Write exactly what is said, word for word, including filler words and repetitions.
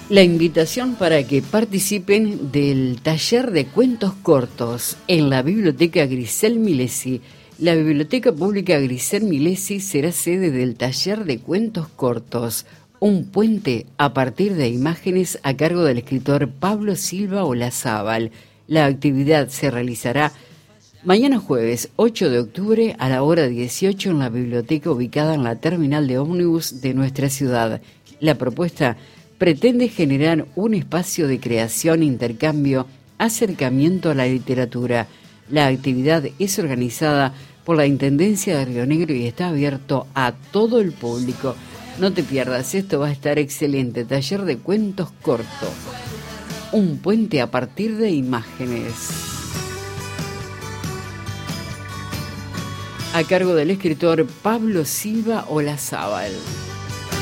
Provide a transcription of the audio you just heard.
La invitación para que participen del taller de cuentos cortos en la Biblioteca Grisel Milesi. La Biblioteca Pública Grisel Milesi será sede del taller de cuentos cortos, un puente a partir de imágenes a cargo del escritor Pablo Silva Olazábal. La actividad se realizará mañana jueves ocho de octubre a la hora dieciocho en la biblioteca ubicada en la terminal de ómnibus de nuestra ciudad. La propuesta pretende generar un espacio de creación, intercambio, acercamiento a la literatura. La actividad es organizada por la Intendencia de Río Negro y está abierto a todo el público. No te pierdas, esto va a estar excelente. Taller de cuentos cortos. Un puente a partir de imágenes. A cargo del escritor Pablo Silva Olazábal.